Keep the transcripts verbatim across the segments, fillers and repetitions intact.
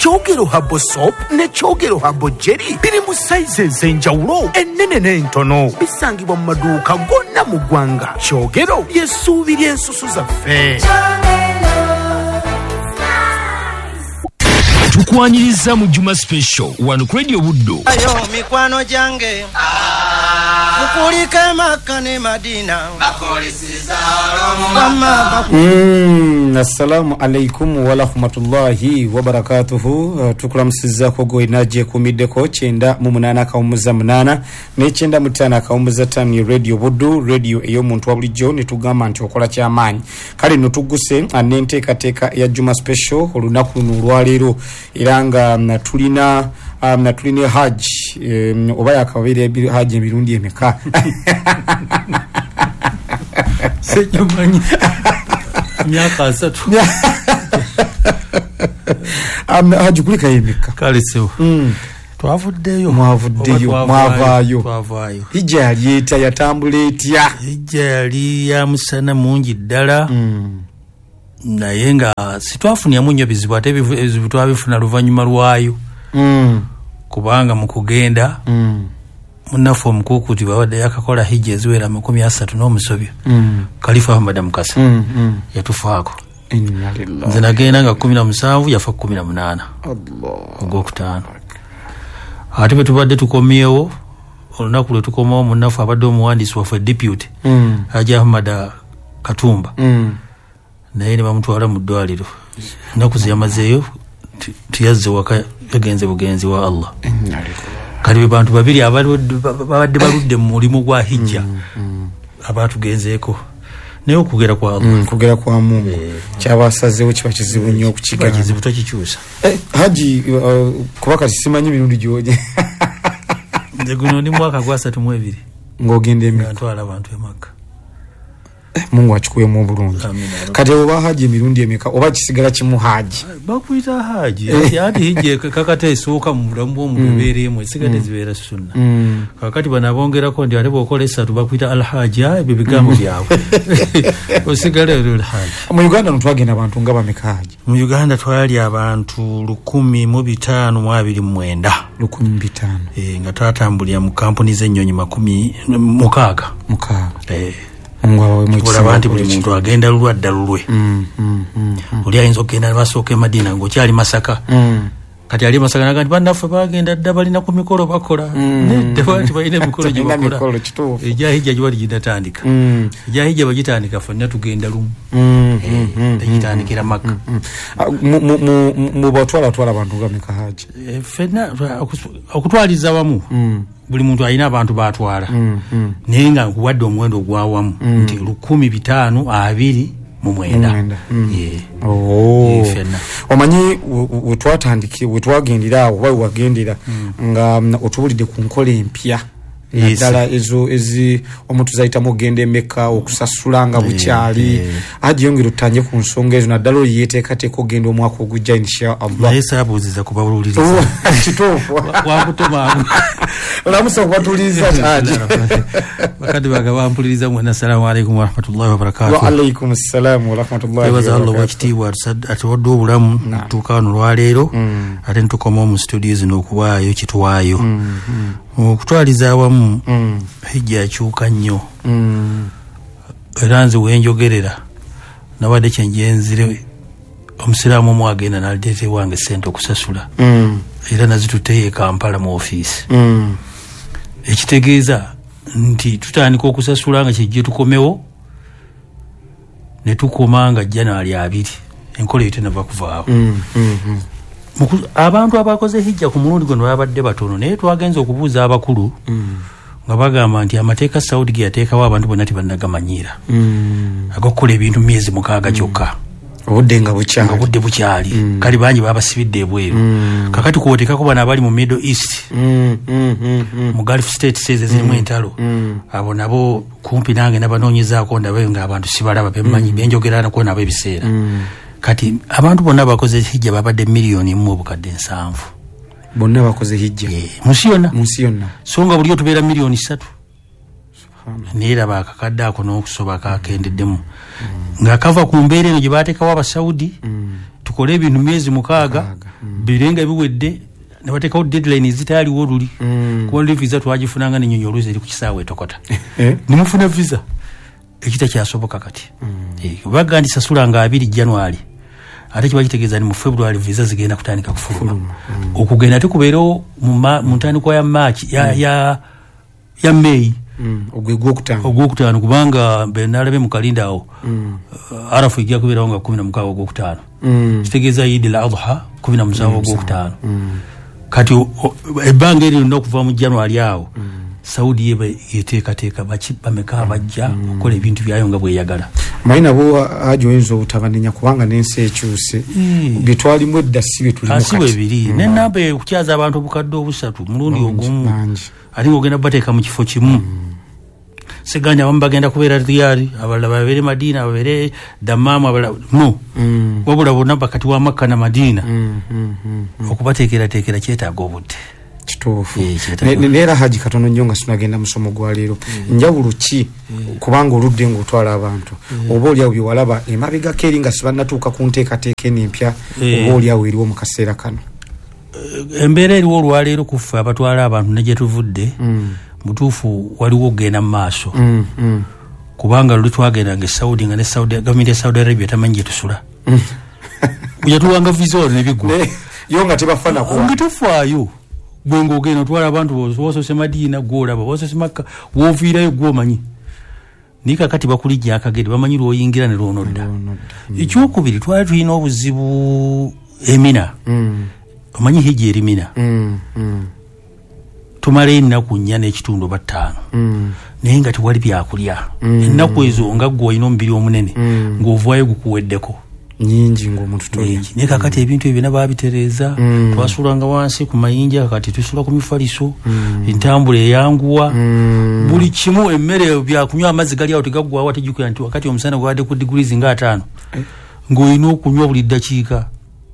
Kyogero Herbal Soap ne Kyogero Herbal Jelly biri mu sizes enjawulo ennene n'entono. Bisangibwa mu maduuka gonna mu ggwanga. Kyogero ly'essuubi ly'ensusu zaffe. Tukwanyiriza mu Juma Special wano ku Radio Buddo. Ayo mikwano jange mukulike makane Madina bakolisiza mama. Mm, assalamu alaikum wa rahmatullahi wa barakatuhu. Uh, tukulamusiza kogo inaje kumideko chenda mu munana kawumuza munana ne chenda mutana kawumuza tani Radio Buddo, radio eyo muntu wa bulijjo ne tugamba nti okola kyamaanyi. Kale no tuguse anenteeka teeka ya Juma Special olunaku luno lwaleero iranga um, tulina um, na tulina haji um, oba yakabere haji emirundi emeka sejumanyi myaka asatu am haji kulika emeka kale sewo mm. twavuddeyo mwavuddeyo mwavaayo twavaayo hija yalieta yatambula etya hija yali ya musana mungi ddala mm. naye nga sitwafunyamu nnyo bizibu ate ebizibu twabifuna luvannyuma lwayo mm. kubanga mu kugenda mm. munnaffe omukuukuuti bawadde yakakola hijja eziwera amakumi asatu n'omusobyo mm. Kalifa Ahmad Mukasa mm. mm. yatufaako nze nagenda nga kumi na musanvu yafa kumi na munaana ogwokutaano. Ate bwe tubadde tukomyewo olunaku lwe tukomawo munnaffe abadde omuwandiisi waffe deputy mm. Haji Ahmad Katumba mm. naye ne bamutwala mu ddwaliro ennaku ze yamazeeyo tuyazze waka yagenze bugenzi wa Allah. Kale bantu babiri abadde baludde mu mulimu gwa hijja abatugenzeeko naye okugera kwa Allah mm, kugera kwa Mungu e, kyabasazeewo kiba kizibu nnyo okukigana kizibu takikyusa. eh, Haji uh, kubaka simanyi mirundi gyoje nze guno ndi mwaka gwa asatu mu ebiri ng'ogenda emeka ntwala abantu emaka. Mungu achikuye mu bulungi. Kati oba haji emirundi emeka oba kisigala kimu haji bakwita haji ati ati hije kakate esooka mu bulamu bw'omubeeremu esigade zibeera sunna mm. kakati banabongerako ndi ate bw'okola esatu bakwita alhaji ebyo bigambo byabwe osigala alhaji. Mu Uganda ntwagenda abantu nga bameka haji? Mu Uganda twali abantu lukumi mu bitaano mu abiri mu mwenda lukumi mu bitaano eh nga twatambulira mu kampuni z'ennyonyi makumi mukaaga mukaaga eh ngwawe mu kisabanti buli muntu agenda lulwadda lulwe mm, mm, mm, mm. Oli ayinza okugenda basooke Madina ng'okyali Masaka mm. Kati ali Masaka nagandi bannaffe bagenda dda balina ku mikolo bakola mm. nedda bati balina emikolo gye bakola ejja hijja gye bali ginatandika mm. ejja hijja bagitandika ffenna tugenda lumu mm, mm, mm, tegitandikira Makka mu batwala twala abantu gameka haji ffenna okutwaliza wamu mm. buli muntu alina abantu batwala mm, mm. naye nga nkuwadde omuwendo ogwawamu mm. nti lukumi bitaano abiri mu mwenda mm. yeah. oh. Omanyi wetwatandiki wetwagendera awo oba wagendera mm. nga um, otubulidde ku nkola empya naddala ezo ezi omuntu zayitamu ogenda emeka okusasula nga bukyali Haji yongera otanye ku nsonga ezo naddala oli yeeteekateeka ogenda omwaka ogujja insha Allah. Naye saabuuziza kubawuliriza kituufu wakutomaamu olamusa kubatuliza Haji bakadde baga bampuliriza mwena. Assalamu alaikum wa rahmatullahi wa barakatuh. Wa alaikum assalam wa rahmatullahi wa barakatuh. Allah wakitiibwa atuwadde obulamu tutuuka wano lwaleero ate ntukoma mu studio zino okuwaayo kituwaayo okutwaliza awamu mm. hijja akyuka nnyo mm. era nze wenjogerera nabadde kyenjenzire omusiraamu omu agenda naleetera wange sente okusasula mm. era nazituteeye Kampala mu ofiisi mm. ekitegeeza nti tutandika okusasula nga kijje tukomewo ne tukoma nga January abiri enkola eyo tenava kuvaawo mm. mm -hmm. Abantu abakoze hijja ku mulundi gwe babadde batono naye twagenza okubuuza abakulu mm. nga bagamba nti amateeka Saudi ge yateekawo abantu bonna tebannagamanyiira mm. agakola ebintu myezi mukaaga kyokka obudde nga bukyali nga budde bukyali mm. kali bangi babasibidde ebweru mm. kakati kwoteekako bano abali mu Middle East mm. mm, mm, mm. mu Gulf States ezirimu mm. entalo mm. abo nabo kumpi nange nabanoonyezaako ndabe nga abantu sibalaba bemmanyi mm. benjogera nako nabo ebiseera mm. Kati abantu bonna bakoze hijja babadde miliyoni mu obukadde nsanvu bonna bakoze hijja yeah. Munsi yonna munsi yonna songa buli otubeera miliyoni ssatu neera bakakadde ako n'okusoba kakendeddemu mm. nga kava ku mbeera eno gye baateekawo Abasaudi mm. tukole ebintu myezi mukaaga birenga biwedde ne batekawo deadline zitaaliwo oluli kuba visa twagifunanga nenyonyi oluuzi eri ku kisaawe etokota nimufuna visa ekita kyasoboka kati baga ndi sasula nga abiri January ate kiba kitegeeza ni mu February visa zigenda kutandika kufuluma okugenda tekubeerawo mu ntandikwa ya March ya ya ya May ogwegwokutaano ogwokutaano kubanga benalabe mu kalinda awo arafu ijja kubeerawo nga kumi na mukaaga ogwokutaano kitegeeza Eid al-Adha kumi na musanvu ogwokutaano kati ebbanga eryo n'okuva mu January awo Saudi yebe yeteekateeka bameka bajja okukola ebintu byayo nga bweyagala mayina bo ajo enzo utabanenya kubanga n'ensi ekyuse bitwalimu edda si bye tulimu kati asiwe biri n'ennamba ekukyaza abantu obukadde obusatu mulundi ogumu ate ng'ogenda bateeka mu kifo kimu seganya abamu bagenda kubeera Riyadh abalala babeere Madina babeere Dammam abalala no wabula bonna bakati wa Makka na Madina okubateekerateekera kyetaaga obudde kituufu neera Haji katono nnyo nga sinagenda musomo gwa leero njawulo ki kubanga oludde ng'otwala abantu oba oliawo byewalaba emabegako eri nga sibannatuuka ku nteekateeka enimpya oba oliawo eriwo mu kaseera kano embeera eriwo olwaleero ku ffe abatwala abantu ne gye tuvudde mutuufu waliwo okugenda mu maaso kubanga luli twagendanga esaudi nga ne gavumenti ya Saudi Arabia tamanyi gye tusula yatuwanga visa olwo ne bigwa yo nga tebafana kuwa nga tofaayo gwe ng'ogenda otwala abantu bosose Madina gwolaba bosose Makka wooviirayo gwomanyi naye kakati bakulijja akagere bamanyi lw'oyingira ne lw'onodda ekyokubiri twali tulina obuzibu Emina omanyi hijja eri Mina tumala ennaku nnya n'ekitundu oba ttaano naye nga tewali byakulya ennaku ezo nga ggwe olina omubiri omunene ng'ovaayo gukuweddeko nyingi ng'omuntu tolya naye kakati ebintu ebyo nababitereeza twasulanga wansi ku mayinja kakati tusula ku mifaliso entambula eyanguwa buli kimu emmere byakunywa amazzi gali awo tegaggwawo ate jjukira nti wakati omusana gwabadde ku degrees nga ataano ng'olina okunywa buli ddakiika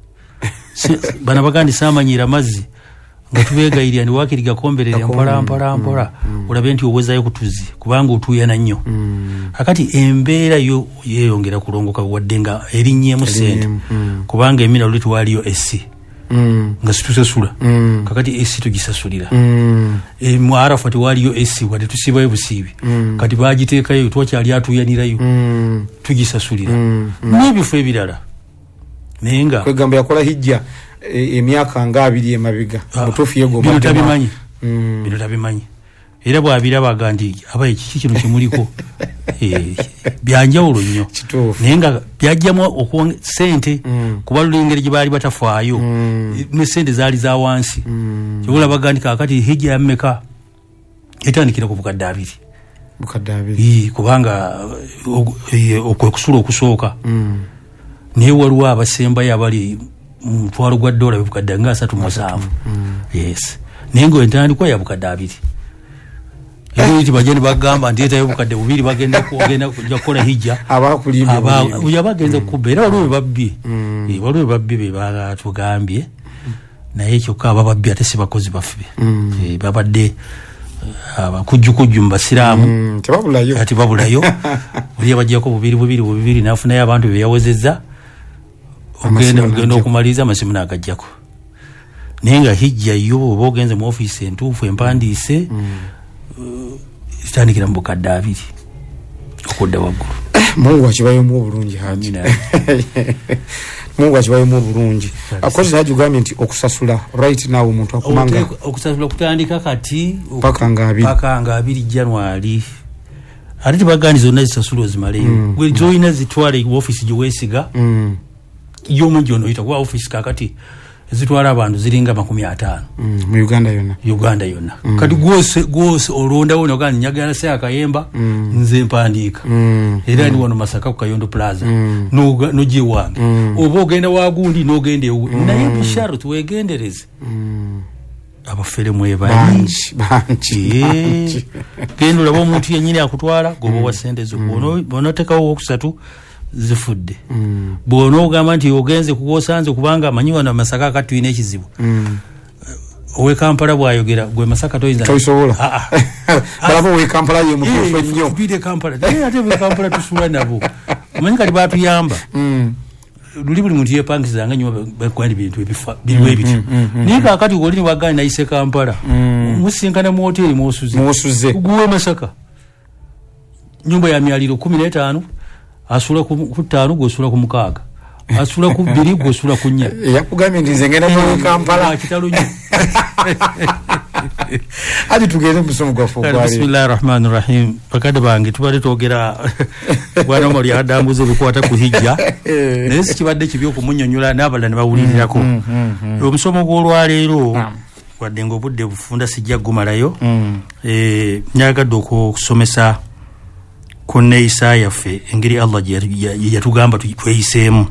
bana bagandi saamanyira mazzi nga tubeegayirya ndi waakiri gakomberera mpola mpola mpola olabe nti owezayo kutuzi kubanga otuuyana nnyo kakati embeera yo yeeyongera kulongoka wadde nga erinnyemu ssente kubanga Emina luli twaliyo esi nga situsasula kakati esi tugisasulira mu Arafa tewaliyo esi wadde tusiibayo busiibi kati baagiteekayo twakyali atuuyanirayo tugisasulira n'ebifo ebirala naye nga kwegamba yakola hijja emyaka nga abiri emabega mutuufu yego bino tabimanyi bino tabimanyi era bwabirabaga nti aba ekiki kino kimuliko byanjawulo nnyo naye nga byajjamu sente kuba lulengeri gye baali batafaayo ne sente zaali za wansi kyobulabaga nti kakati hijja yammeka etandikira ku bukadde abiri bukadde abiri kubanga okwekusula okusooka naye waliwo abasembayo abali mutwalo gwa dola bukadde nga asatu musanvu yes naye nga entandikwa ya bukadde abiri era iti bagenda bagamba nti etayo bukadde bubiri bagenda kugenda kujja kukola hijja abakulimba yabagenza kubeera waliwo babbi waliwo babbi be batugambye naye kyokka abababbi ate si bakozi baffe babadde abakujjukujju mu basiraamu ati babulayo buli abajjako bubiri bubiri bubiri nafunayo abantu be yawezezza ogenda ogenda okumaliriza amasimu n'agajjako naye nga hijja yo oba ogenze mu ofiisi entuufu empandiise zitandikira mu bukadde abiri okudda waggulu Mungu akibayemu obulungi Haji Mungu akibayemu obulungi akoze Haji ugambye nti okusasula right now omuntu akumanga okusasula kutandika kati paka nga abiri paka nga abiri January ate tebagandi zonna zisasula ozimaleyo gwe zoyina zitwale ofiisi gye weesiga yomu gyono oyita kuba ofiisi kakati zitwala abantu ziringa makumi ataano mu Uganda yonna Uganda yonna kati gwose gwose olondawo nogandi nyagala se akayemba nze mpandiika era ndi wano Masaka ku Kayondo Plaza nogye wange oba ogenda wagundi nogende naye bisharo tuwegendereze abafere mwebali banji genda olaba omuntu yennyini akutwala goba wa sente zo bonotekawo okusatu zifudde bw'ona ogamba nti ogenze kugosanze kubanga amanyi wano Masaka akati tulina ekizibu owe Kampala bwayogera gwe Masaka toyinza toyisobola balaba owe Kampala ye mutuufu ennyo tubide Kampala naye ate owe Kampala tusula nabo omanyi kati baatuyamba luli buli muntu yepangizanga nnyo bakwandi bintu ebifa biriwe biti naye kaakati olini wagani nayise Kampala musinkana mu hoteli mwosuze mwosuze guwe Masaka nyumba ya myaliro kumi na ttaano asula ku ttaano gwosula ku mukaaga asula ku bbiri gwosula ku nnya yakugambye nti nze ngenda mu Kampala kitalo nnyo adi tugeze musomo gwa fo gwali bismillahir rahmanir rahim bakade bange tubale togera bwana mo lya dambuze bikwata ku hijja nesi kibadde kibyo kumunyonyola nabala ne bawulirirako omusomo gw'olwaleero wadde ngo budde bufunda sijja gumalayo eh nyagadde okusomesa ku neeyisa yaffe engeri Allah yatugamba tweyiseemu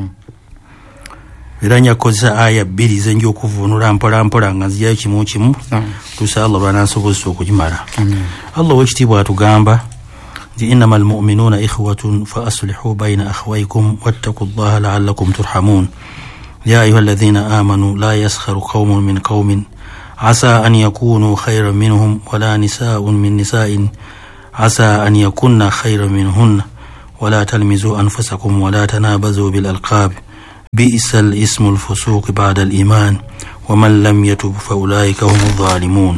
era nyakozesa aya bbiri zenja okuvunula mpola mpola nga nzijayo kimu kimu tusa Allah lwanansobozesa okugimala Allah wekitiibwa atugamba nti innama almu'minuna ikhwatun fa aslihu baina akhawaykum wattaqu llaha la'allakum turhamun ya ayuha alladhina amanu la yaskharu qaumun min qaumin asa an yakunu khayran minhum wala nisaa'un min nisaa'in asa an yakunna khayran minhunna wala talmizu anfusakum wala tanabazu bil alqab بئس الاسم الفسوق بعد الإيمان ومن لم يتب فأولئك هم الظالمون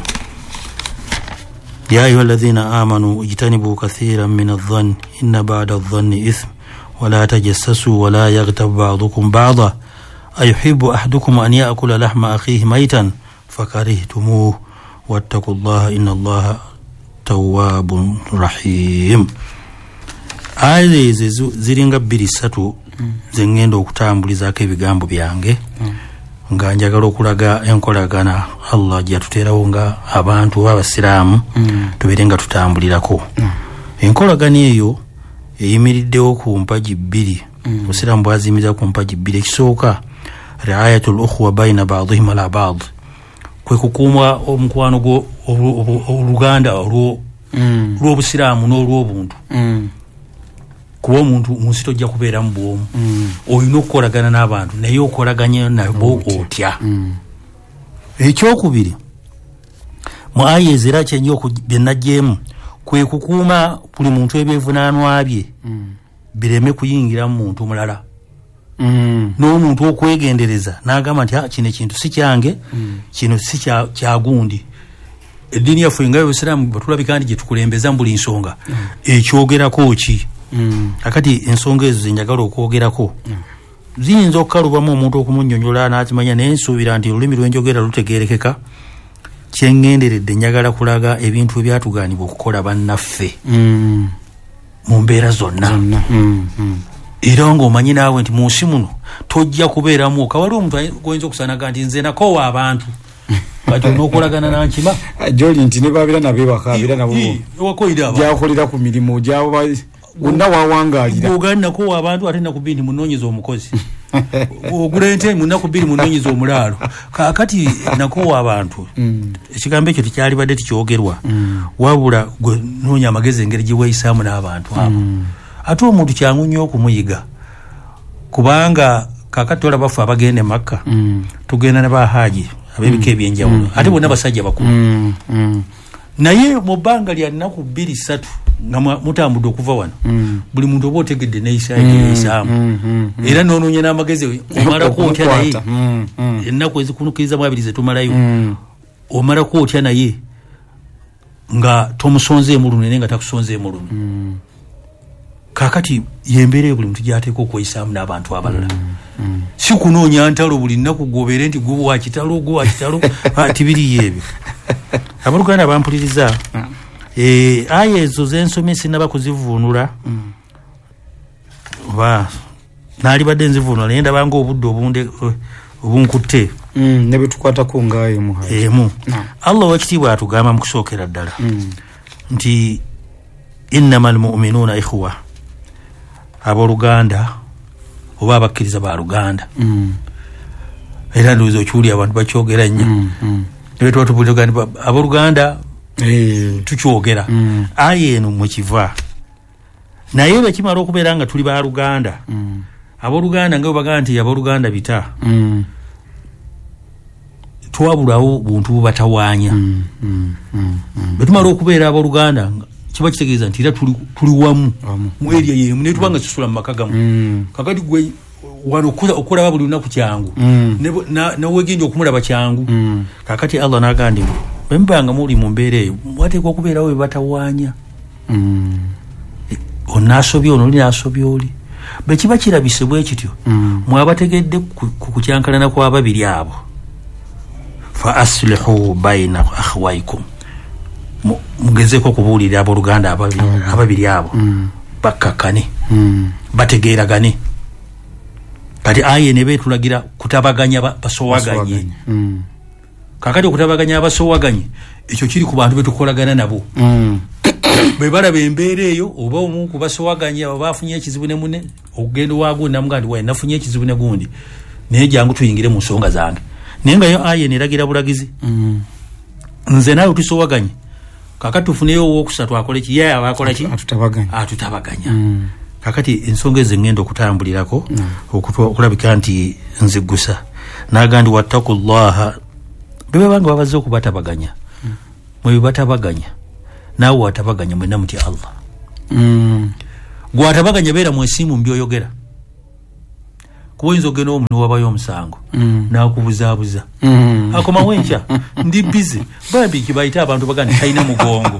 يا أيها الذين آمنوا اجتنبوا كثيرا من الظن إن بعد الظن إثم ولا تجسسوا ولا يغتب بعضكم بعضا أيحب أحدكم أن يأكل لحم أخيه ميتا فكرهتموه واتقوا الله إن الله تواب رحيم آية زرينغ بريساتو zengendo okutambulizaako ebigambo byange nga njagala okulaga enkolagana Allah gyatuterawo nga abantu abasiraamu tubeere nga tutambulirako enkolagana eyo eyimiriddewo ku mpagi bbiri obusiraamu bwaziyimiriza ku mpagi bbiri ekisooka riayatul ukhuwa baina baadihim ala baad kwe kukuuma omukwano gwo oluganda olw'obusiraamu n'olw'obuntu kuba omuntu munsi tojja kubeera mu bwomu olina okukolagana n'abantu naye okolaganya nabo otya ekyokubiri mu aya ezira kyenyo byenajjeemu kwe kukuuma buli muntu ebyevunaanwa bye bireme kuyingira mu muntu mulala n'omuntu okwegendereza n'agamba nti kino ekintu si kyange kino si kyagundi eddiini yaffe nga y'obusiraamu batulabika nti gye tukulembeza mu buli nsonga ekyogerako ki akati ensonga ezo zenjagala okwogerako ziyinza okukalubamu omuntu okumunnyonnyola n'akimanya naye nsuubira nti olulimi lwenjogera lutegeerekeka kyengenderedde njagala kulaga ebintu ebyatugaanibwa okukola bannaffe mu mbeera zonna era ng'omanyi naawe nti mu nsi muno tojja kubeeramu kawali omuntu goyinza okusanaga nti nze nakoowa abantu kati olina okolagana nankima joli nti ne babeera nabo ewakaabira nabo gyakolera ku mirimu gyaba gonna wawangaalira ogannako abantu ate nakubbiri nti munoonyeza omukozi ogulente munakubbiri munoonyeza omulaalo kakati nakowa abantu ekigambo ekyo tekyalibadde tikyogerwa wabula gwe noonya amagezi engeri gye weeyisaamu n'abantu abo ate omuntu kyangu nnyo okumuyiga kubanga kakati tolaba ffe abagenda e Makka tugenda ne bahaaji ab'ebika ebyenjawulo ate bonna basajja bakulu naye mu bbanga lya nnaku bbiri ssatu nga mutambudde okuva wano buli muntu oba otegedde neeyisa egereesaamu era noonoonya n'amagezi omalako otya naye ennaku ezikunukirizamu abiri ze tumalayo omalako otya naye nga tomusonzeemu luno naye nga takusonzeemu luno kakati yembeere buli muntu gy'ateeka okweyisaamu n'abantu abalala si kunoonya ntalo buli nnaku gwobeere nti gwe wa kitalo gwe wa kitalo tibiriyo ebyo abaluganda bampuliriza aya ezo zensomye sinaba kuzivuunula oba naalibadde nzivuunula naye ndabanga obudde obunde obunkutte ne betukwatako ngaayo muhaji emu Allah wekitiibwa atugamba mu kusookera ddala nti innama almu'minuuna ikhwa abooluganda oba abakkiriza ba luganda era ndowooza okiwuli abantu bakyogera nnyo ne betuba tubuliraganda abooluganda tukyogera aya eno mwekiva naye bwe kimala okubeera nga tuli ba luganda abooluganda nga bwe bagamba nti abooluganda bita twabulawo buntu bubatawaanya bwe tumala okubeera abooluganda kiba kitegeeza nti era tuli wamu mu area yemu naye tubanga tusula mu maka gamu kakati gwe wano okulaba buli lunaku kyangu nawegenda okumulaba kyangu kakati Allah n'agandi bembanga muli mu mbeera eyo wateekwa okubeerawo be batawaanya onaasobye ono oli naasobye oli bwe kiba kirabise bwe kityo mwabategedde ku kyankalana kw'ababiri abo fa aslihu baina akhwaikum mugezeko okubuulira abooluganda ababiri abo bakkakane bategeeragane kati aye ne beetulagira kutabaganya basowaganye kakati okutabaganya abasowaganye ekyo kiri ku bantu betukolagana nabo bwe balaba embeera eyo oba omu ku basowaganye abo baafunye ekizibu ne mune okugenda waago namugandi waye nafunye ekizibu ne gundi naye jangu tuyingire mu nsonga zange naye nga yo aye neragira bulagizi nze naawe tusowaganye kakati tufuneyo owokusatu akole ki ye abakola ki atutabaganya atutabaganya kakati ensonga ezo ngenda okutambulirako okulabika nti nzigusa nagandi wattakullaha bebabanga babaze okubatabaganya mwe batabaganya naawe watabaganya mwena muti Allah gwatabaganya beera mwesimu mbyoyogera kuba oyinza ogenda omuntu wabayo omusango nakubuzaabuza akomawo enkya ndi bize bambi kibayita abantu bagandi talina mugongo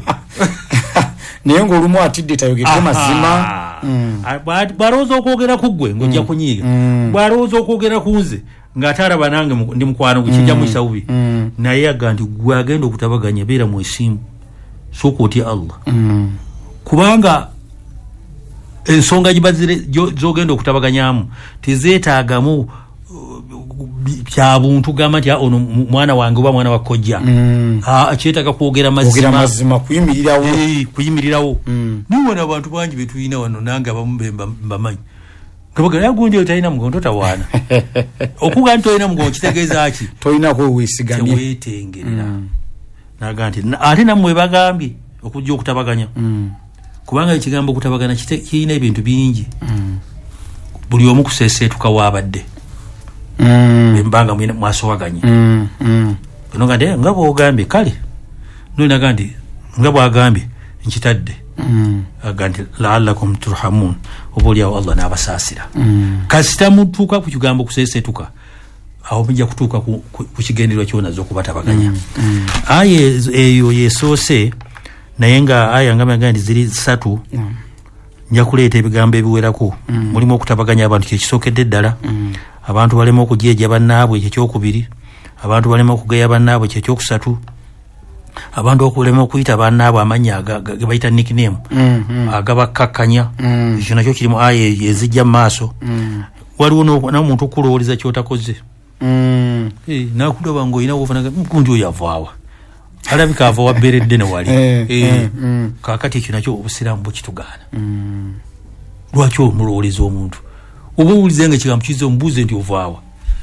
naye ng'olumu atidde tayogedde mazima bw'alowooza okwogera ku ggwe ng'ojja kunyiiga bw'alowooza okwogera ku nze ng'ate alaba nange ndi mukwano gwe kijja muyisa bubi naye aga nti gwe agenda okutabaganya beera mwesimu sooka otya Allah kubanga ensonga zogenda okutabaganyamu tezeetaagamu kyabuntu gamba nti ono mwana wange oba mwana wakojja kyetaaga kwogera mazima kuyimirirawo kuyimirirawo niwona abantu bangi betulina wano nange abamu mbamanyi kabagala yagundi oyo talina mugongo totawaana okuga nti tolina mugongo kitegeeza ki tolinako weesigamye teweetengerera naga nti ate nammwe bagambye okujja okutabaganya kubanga ekigambo okutabagana kirina ebintu bingi buli omu kuseeseetuka waabadde embanga mwasowaganye noga nti nga bwogambye kale nolinaga nti nga bwagambye nkitadde aga nti laalakum turhamun oba oliawo Allah n'abasaasira kasita mutuuka ku kigambo kuseeseetuka awo mujja kutuuka ku kigendererwa kyonaza okubatabaganya aye eyo yesoose naye nga aya ngamba nti ziri ssatu nja kuleeta ebigambo ebiwerako mulimu okutabaganya abantu kyekisookedde ddala abantu balema okujeeja bannaabwe ekyokyokubiri abantu balema okugeya bannaabwe kyekyokusatu abantu okulema okuyita bannaabwe amannya ge bayita nickname agabakkakkanya ekyo nakyo kirimu aya ezijja mu maaso waliwo n'omuntu okulowooleza kyotakoze nakulaba ngaolina wofanaga gundi oyo avaawa alabika ava wabbeeredde ne wali kakati ekyo nakyo obusiraamu bukitugaana lwaki omulowooleza omuntu oba owulize nga ekigambo kize omubuuze nti ovaawa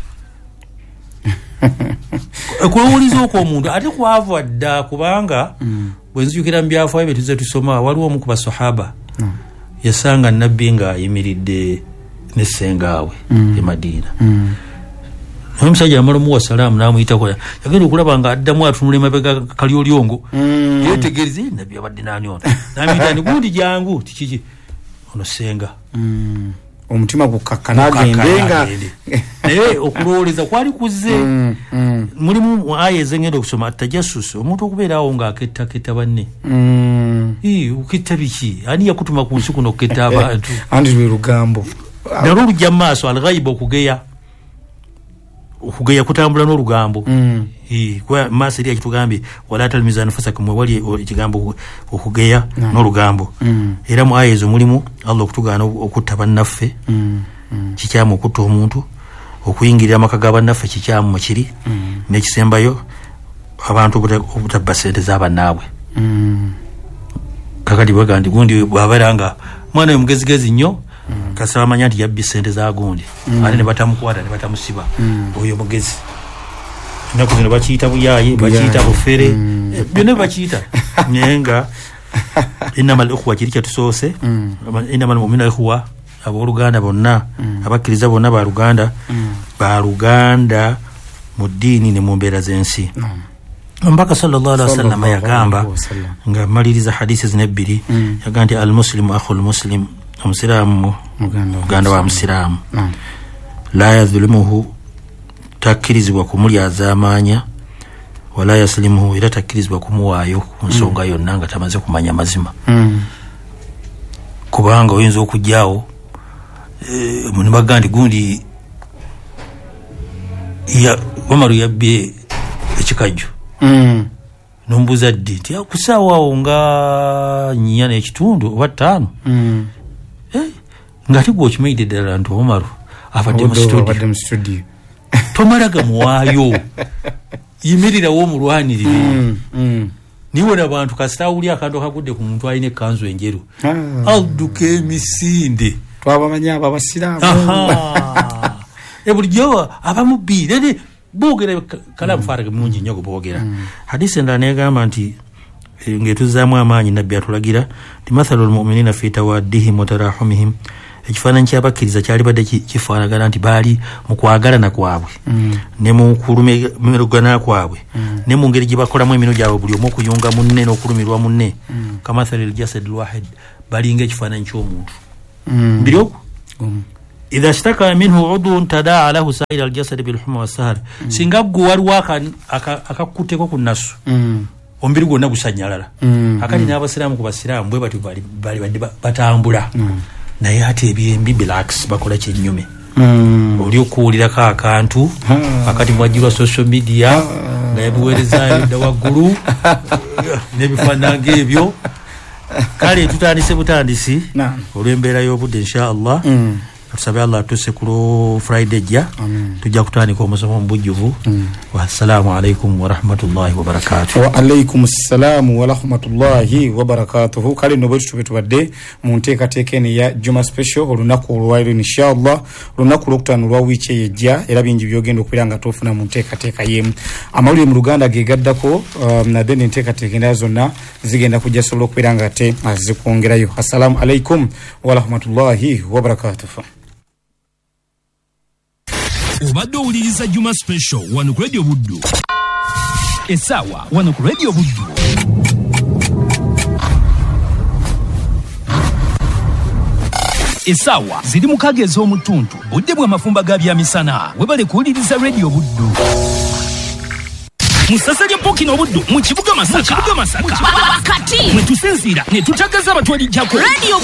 kulowoliza okwo omuntu ate kwava dda kubanga bwe nzijukira mu byafaayo bye tuze tusoma waliwo omu ku basahaba yasanga nabbi nga ayimiridde ne ssengaawe e Madiina omusajja amala omuwa salaamu n'amuyitako yagenda okulaba nga addamu atunula emabega kalyolyongo yetegereze nabbi abadde naani ono namuyita ni gundi jangu tikiki ono ssenga omutima gukakkana agende nga naye okulowooleza kwali kuzze mulimu aya ezengenda okusoma atajasusi omuntu okubeeraawo ng'akettaketta banne oketta biki ani yakutuma ku nsi kuno oketta abantu anti lwe lugambo nalwo olujja mu maaso alghaiba okugeya okugeya kutambula n'olugambo kuba maaso eri akitugambye wala talmiza anfusakum wali ekigambo okugeya n'olugambo era mu aya ezo mulimu Allah okutugaana okutta bannaffe kikyamu okutta omuntu okuyingirira amaka ga bannaffe kikyamu mukiri n'ekisembayo abantu obutabba ssente z'abannaabwe kakati baga nti gundi bw'abeera nga mwana we mugezigezi nnyo kasaba amanya nti yabbi ssente za gundi ate ne batamukwata ne batamusiba oyo mugezi ennaku zino bakiyita buyaaye bakiyita bufere byonna bakiyita naye nga innama al ikhwa kiri kyatusoose innama al mu'minu ikhwa abooluganda bonna abakkiriza bonna baluganda baluganda mu ddiini ne mu mbeera z'ensi mbaka sallallahu alaihi wasallam yagamba nga maliriza hadisi zino ebbiri yagamba nti al muslimu akhul muslim omusiraamu muganda wa musiraamu la yadhlimuhu takirizibwa kumulyaza amaanya wala yaslimuhu era takirizibwa kumuwaayo ku nsonga mm. yonna nga tamaze kumanya mazima mm. kubanga oyinza okujjaawo e, munibagandi gundi ya Omaru yabbye ekikajjo mm. nombuza ddi nti akusaawawo nga nnya n'ekitundu oba ttaano mm. eh, nga tigwe okimaidde ddala nti Omaru avadde mu studio tomalaga muwaayo yimirirawo omulwanirire mm, mm. niwona abantu kasitawuli akantu kagudde ku muntu alina ekkanzu enjeru ah. adduka emisinde twabamanya ababasiraamu e bulijjo abamubbiire boogera kalamu farage mungi nnyo boogera mm. hadisi endala negamba nti ng'etuzaamu amaanyi nabbi atulagira nti mathalu lmuminina fi tawaddihim wa tarahumihim ekifaananyi ky'abakkiriza kyali badde kifaanagana nti baali mu kwagalana kwabwe mm. ne mu kulumiragana kwabwe mm. ne mu ngeri gye bakolamu emirimu gyabwe buli omu okuyunga munne n'okulumirwa munne mm. kamathali ljasad lwahid balinga ekifaananyi ky'omuntu mm. mbiri okwo mm. idha shtaka minhu udun tadaa lahu sa'ira aljasad bilhumma wasahar mm. singa gwe waliwo akakutteko ku nnasu mm. omubiri gwonna gusanyalala mm. akati mm. n'abasiraamu ku basiraamu bwe bati bali badde batambula mm. naye ate ebyembi relax bakola kyennyume mm. oli okuwulirako akantu akati mwajjirwa social media naye biweerezaayo dda waggulu n'ebifaananga ebyo kale tutandise butandisi olw'embeera y'obudde inshallah mm. tusabe Allah tusse ku Friday jja tujja kutandika omusomo mu bujjuvu mm. wa assalamu alaikum wa rahmatullahi wa barakatuh. Wa alaikum assalam wa rahmatullahi wa barakatuh. Kale no bwetu tubadde mu nteekateeka eno ya Juma special olunaku olwaliro inshallah olunaku lwokutaano lwa wiiki ejja era bingi byogenda okubeera nga tofuna mu nteekateeka y'emu. Amawulire mu Luganda gegaddako um, na then enteekateeka endala zonna zigenda kujja sobola okubeera nga ate azikwongerayo. Assalamu alaikum wa rahmatullahi wa barakatuh. Obadde owuliriza Juma special wano ku Radio Buddu. Essaawa wano ku Radio Buddu. Essaawa ziri mu kaga ez'omutuntu budde bwa mafumba ga byamisana webale kuwuliriza Radio Buddu. Musasali mpokino Buddu mu kibuga Masaka. Mu kibuga Masaka. Wakati mwe tusinziira ne tutagaza abatwalijjako.